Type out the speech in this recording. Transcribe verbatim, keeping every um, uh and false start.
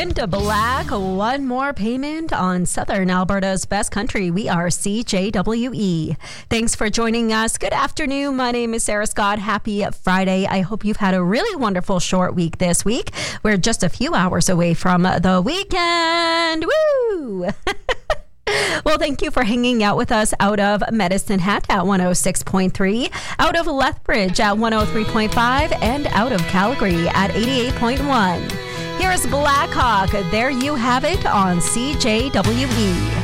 into black. One more payment on Southern Alberta's best country. We are C J W E. Thanks for joining us. Good afternoon. My name is Sarah Scott. Happy Friday. I hope you've had a really wonderful short week this week. We're just a few hours away from the weekend. Woo! Well, thank you for hanging out with us out of Medicine Hat at one oh six point three, out of Lethbridge at one oh three point five, and out of Calgary at eighty-eight point one. Here's Blackhawk. There you have it on C J W E.